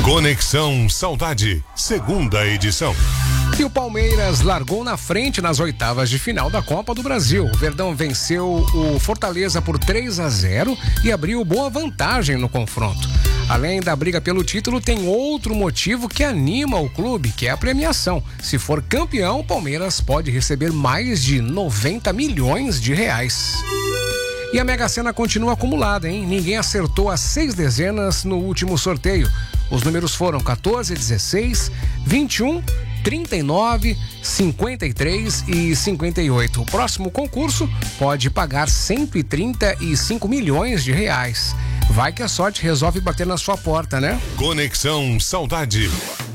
Conexão Saudade, segunda edição. E o Palmeiras largou na frente nas oitavas de final da Copa do Brasil. O Verdão venceu o Fortaleza por 3-0 e abriu boa vantagem no confronto. Além da briga pelo título, tem outro motivo que anima o clube, que é a premiação. Se for campeão, o Palmeiras pode receber mais de 90 milhões de reais. E a Mega Sena continua acumulada, hein? Ninguém acertou as 6 dezenas no último sorteio. Os números foram 14, 16, 21, 39, 53 e 58. O próximo concurso pode pagar 135 milhões de reais. Vai que a sorte resolve bater na sua porta, né? Conexão Saudade.